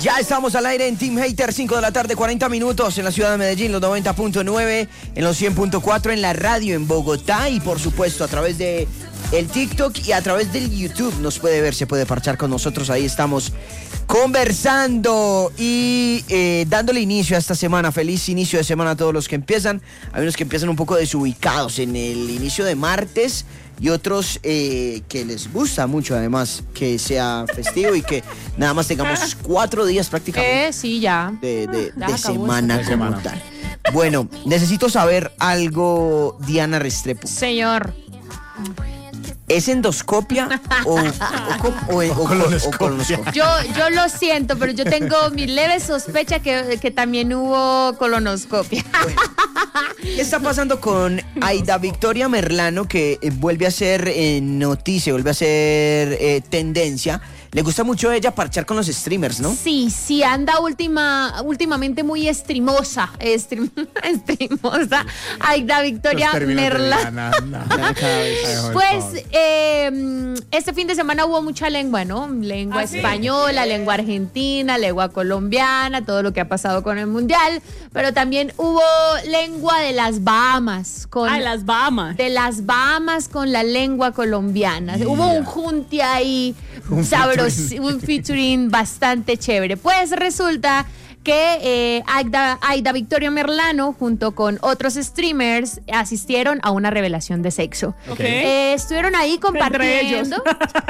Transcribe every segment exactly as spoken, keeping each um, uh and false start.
Ya estamos al aire en Team Hater, cinco de la tarde, cuarenta minutos en la ciudad de Medellín, los noventa punto nueve, en los cien punto cuatro en la radio en Bogotá y por supuesto a través de el TikTok y a través del YouTube nos puede ver, se puede parchar con nosotros, ahí estamos conversando y eh, dándole inicio a esta semana. Feliz inicio de semana a todos los que empiezan. Hay unos que empiezan un poco desubicados en el inicio de martes y otros eh, que les gusta mucho además que sea festivo y que nada más tengamos cuatro días prácticamente eh, sí, ya. de, de, ya de semana de como semana. tal. Bueno, necesito saber algo, Diana Restrepo. Señor. ¿Es endoscopia o, o, o, o, o colonoscopia? O colonoscopia? Yo, yo lo siento, pero yo tengo mi leve sospecha que, que también hubo colonoscopia. Bueno, ¿qué está pasando con Aida Victoria Merlano, que eh, vuelve a ser eh, noticia, vuelve a ser eh, tendencia? Le gusta mucho a ella parchar con los streamers, ¿no? Sí, sí, anda última, últimamente muy streamosa, stream, streamosa. Aida Victoria Merlano. Pues eh, este fin de semana hubo mucha lengua, ¿no? Lengua ¿Ah, sí? española, lengua argentina, lengua colombiana, todo lo que ha pasado con el mundial, pero también hubo lengua de las Bahamas. Con, Ah, las Bahamas. De las Bahamas con la lengua colombiana. Yeah. Hubo un junte ahí sabroso, un featuring bastante chévere. Pues resulta que eh, Aida, Aida Victoria Merlano junto con otros streamers asistieron a una revelación de sexo. Okay. Eh, estuvieron ahí compartiendo.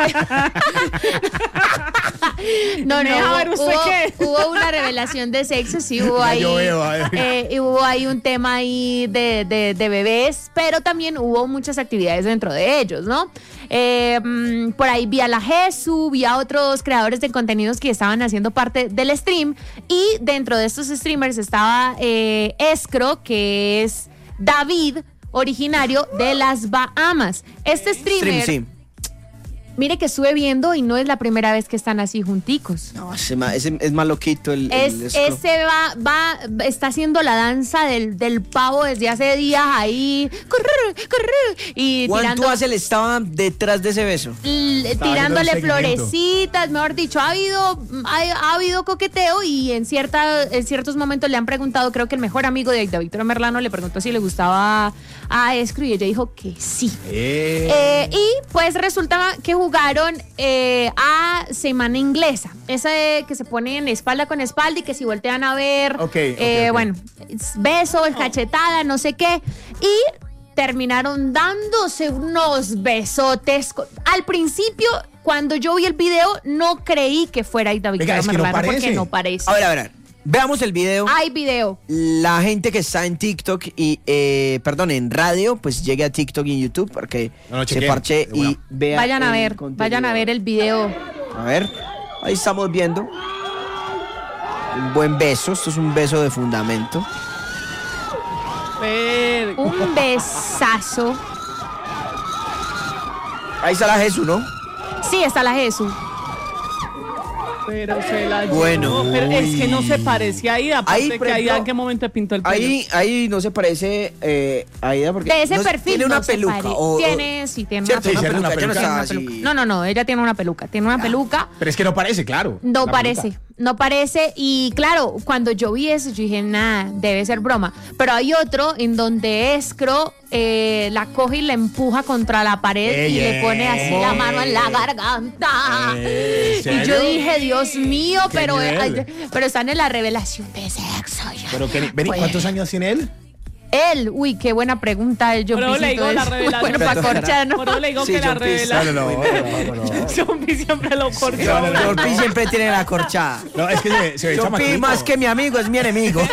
no, no, hubo, hubo, hubo una revelación de sexo, sí, hubo ahí, eh, hubo ahí un tema ahí de, de, de bebés, pero también hubo muchas actividades dentro de ellos, ¿no? Eh, por ahí vi a la Jesús, vi a otros creadores de contenidos que estaban haciendo parte del stream y dentro de estos streamers estaba eh, Escro, que es David, originario de las Bahamas. Este streamer, Stream, sí. Mire que estuve viendo y no es la primera vez que están así junticos. No, ese, ese es más loquito el, es, el ese va, va, está haciendo la danza del, del pavo desde hace días ahí. Correr, correr. Y ¿cuánto tirando, hace le estaba detrás de ese beso? L- tirándole florecitas, mejor dicho, ha habido, ha, ha habido coqueteo y en, cierta, en ciertos momentos le han preguntado, creo que el mejor amigo de Aida Victoria Merlano le preguntó si le gustaba a Escro y ella dijo que sí. Eh. Eh, y pues resultaba que jugaron eh, a semana inglesa, esa de que se ponen espalda con espalda y que si voltean a ver, okay, okay, eh, okay. bueno, beso, cachetada, no sé qué, y terminaron dándose unos besotes. Al principio, cuando yo vi el video, no creí que fuera Aida Victoria Venga, es que Merlano, no porque parece. no parece. A ver, a ver, a ver. Veamos el video. Hay video. La gente que está en TikTok y, eh, perdón, en radio, pues llegue a TikTok y YouTube porque no, no, se chequeen. parche y Bueno. vea. Vayan a el ver, contenido. vayan a ver el video. A ver, ahí estamos viendo. Un buen beso, esto es un beso de fundamento. Pero, Un besazo. Ahí está la Jesús, ¿no? Sí, está la Jesús. pero se la Bueno, llevó. Pero es que no uy. se parecía a Aida. Aparte Ahí, que por Aida, ejemplo, ¿en qué momento pintó el pelo? Ahí, ahí no se parece eh, a Aida porque De ese no, perfil tiene una no se peluca. pare- O, o- tiene, sí, tiene ¿cierto? una Sí, peluca. cierto, una peluca, ya no peluca. está Tiene una así. peluca. No, no, no, ella tiene una peluca, tiene una peluca. Pero es que no parece, claro. No La parece, peluca. no parece. Y claro, cuando yo vi eso, yo dije, nada, debe ser broma. Pero hay otro en donde Escro eh, la coge y la empuja contra la pared Ey, y le ey, pone así la mano en la garganta. Eh, ¿en Y yo serio? dije, Dios mío, ¿Qué pero, nivel? eh, pero están en la revelación de sexo. Yo, Pero que, vení, pues, ¿cuántos años tiene él? Él, uy, qué buena pregunta. Yo Pero le digo la revelación. Bueno, para corchar, ¿no? Por eso le digo Sí, que la John P. revelación. No, no, no, no, no. Zombie siempre lo cortó. No, no, no. Jorpi siempre tiene la corchada. No, es que se, se ve Jorpi chamaquito. más que mi amigo es mi enemigo.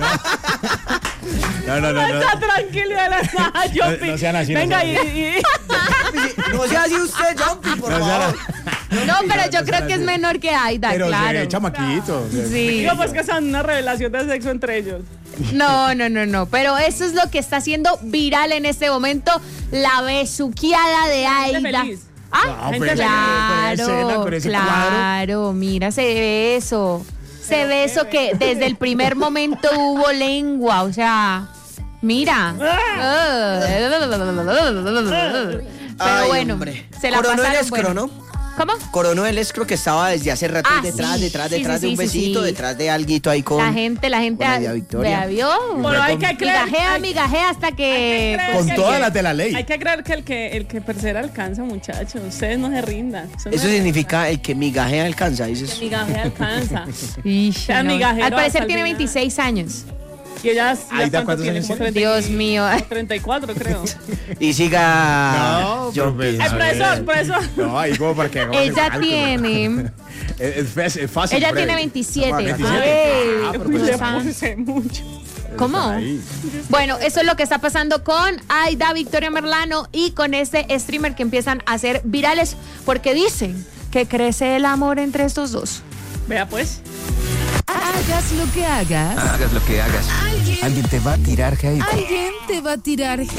No, no, no, no. Está tranquila la nada, John no sean así, no Venga, sean y, y- No sea así usted, Jorpi, por No, favor. No, pero yo creo que es menor que Aida, Pero se claro. ve chamaquito. Sí. digo, pues que es una revelación de sexo entre ellos. No, no, no, no. Pero eso es lo que está haciendo viral en este momento, la besuqueada de Aida. feliz. Ah, No, pero con claro, esa escena, con ese claro. Mira, se ve eso. Se ve eso que desde el primer momento hubo lengua, o sea, mira. Pero Ay, bueno, hombre. se la Coronó el pasaron escro, bueno. ¿no? ¿Cómo? Coronel es creo que estaba desde hace rato Ah, detrás, sí. detrás, Sí, detrás sí, de un sí, sí, besito, sí. detrás de alguito ahí con... La gente, la gente con Nadia Victoria. vea, vio. Pero hay que creer. Migajea, hay- migajea hasta que... creer Con que el todas que- las de la ley. Hay que creer que el que el que persevera alcanza, muchachos. Ustedes no se rindan. no Eso se significa el que migajea alcanza, dices. rindan. Migajea alcanza. Ish, Sea no. migajero Al parecer hasta el tiene final. veintiséis años. Y ella Ay, ¿da ¿cuánto cuántos tiene? años Como tiene? treinta y- Dios mío. treinta y cuatro, creo. Y siga... No, John profe. P. Ay, profesor, profesor. No, ahí como para que hagamos el Ella cálculo. tiene... Es, es fácil- es fácil. Ella Freddy. tiene veintisiete. veintisiete. Ay, Ah, pero Uy, pues le está- puse mucho. ¿Cómo? ahí. Bueno, eso es lo que está pasando con Aida Victoria Merlano y con este streamer que empiezan a ser virales porque dicen que crece el amor entre estos dos. Vea pues. Hagas lo que hagas, Hagas lo que hagas. Alguien te va a tirar hate. alguien te va a tirar hate.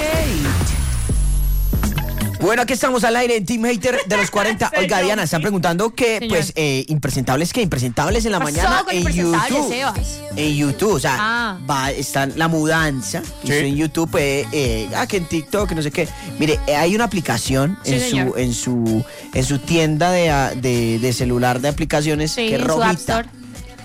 Bueno, aquí estamos al aire en Team Hater de los cuarenta. Señor. Oiga, Diana, están preguntando que, Señor. pues, eh, impresentables, que impresentables en la ¿Qué pasó mañana con en Impresentables, YouTube. Sebas? En YouTube, o sea, Ah. va, están la mudanza que Sí. hizo en YouTube, eh, eh, ah, que en TikTok, que no sé qué. Mire, eh, hay una aplicación Sí, en su, señor. en su, en su tienda de, ah, de, de celular de aplicaciones Sí, que es en su App rojita. Store.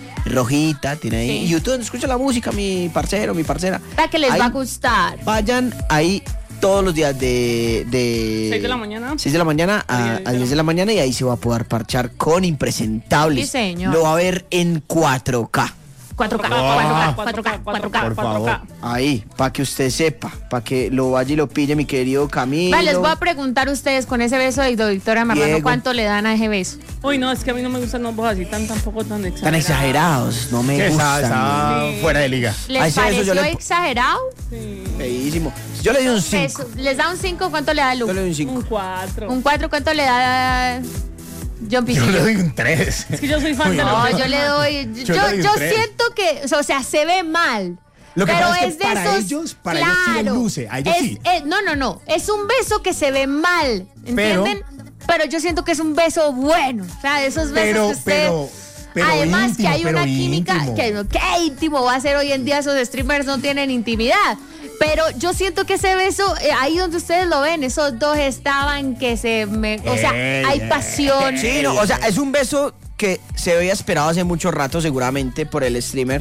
Rojita, tiene ahí. Sí. Y YouTube, donde escucha la música, mi parcero, mi parcera. Para que les Ahí va a gustar. Vayan ahí todos los días de... de ¿Seis de la mañana? seis de la mañana a, a diez de la mañana y ahí se va a poder parchar con impresentables. Sí, señor. Lo va a ver en cuatro K. cuatro K, Ah. cuatro K, cuatro K, cuatro K. Por favor. Ahí, para que usted sepa, para que lo vaya y lo pille mi querido Camilo. Vale, les voy a preguntar a ustedes con ese beso de Victoria Marrano, Diego. ¿cuánto le dan a ese beso? Uy, no, es que a mí no me gustan los voz así tan tampoco tan exagerados. Tan exagerados, no me Que está, gustan. está Sí. fuera de liga. ¿Les Ay, sí, eso pareció yo le- exagerado? Feísimo. Yo le di un cinco. Eso, ¿les da un cinco? ¿Cuánto le da Yo Lu? le doy un cinco. Un cuatro. Un cuatro, ¿cuánto le da John Yo Pisillo? le doy un tres. Es que yo soy fan Uy, de los No, besos. yo le doy. Yo, Yo le doy un yo tres. siento que, o sea, se ve mal. Lo que pero pasa es que es de para esos, ellos- para ellos sí les claro, luce, a ellos es- sí. es- no, no, no. Es un beso que se ve mal. Pero- ¿Entienden? Pero, yo siento que es un beso bueno. O sea, esos besos Pero, que usted. pero, pero Además íntimo, que hay pero una química íntimo. que qué íntimo va a ser hoy en día, esos streamers no tienen intimidad. Pero yo siento que ese beso, eh, ahí donde ustedes lo ven, esos dos estaban que se me, o sea, Ey, hay ey. pasión. Sí, no, o sea, es un beso que se había esperado hace mucho rato seguramente por el streamer,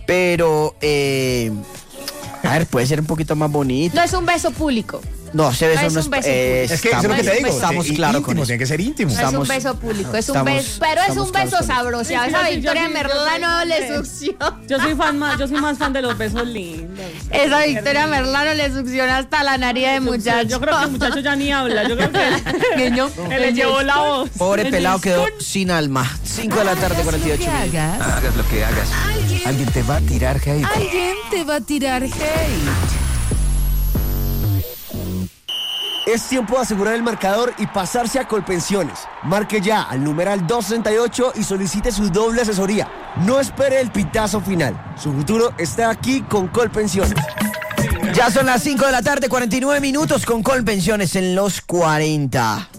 pero eh, a ver, puede ser un poquito más bonito. No es un beso público. No, ese beso no es no un beso eh, Es que eso es lo que te digo. Estamos sí, claros íntimo, con eso. tiene que ser íntimo. No Estamos- es un beso público, es un estamos- beso, pero es estamos un claros beso con eso. sabroso. Sí, A sí, esa yo sí, yo Victoria sí, yo Merlano sí. le succiona. Yo soy fan más, yo soy más fan de los besos lindos. Esa Victoria Merlano le succiona hasta la nariz de muchacho. Yo creo que el muchacho ya ni habla. Yo creo que Que no. él le llevó la voz. Pobre El pelado quedó discón. sin alma. cinco de la tarde, Hagas cuarenta y lo ocho que minutos. hagas, Hagas lo que hagas. Alguien te va a tirar hate. alguien te va a tirar hate. Es tiempo de asegurar el marcador y pasarse a Colpensiones. Marque ya al numeral doscientos sesenta y ocho y solicite su doble asesoría. No espere el pitazo final. Su futuro está aquí con Colpensiones. Ya son las cinco de la tarde, cuarenta y nueve minutos con Colpensiones en los cuarenta.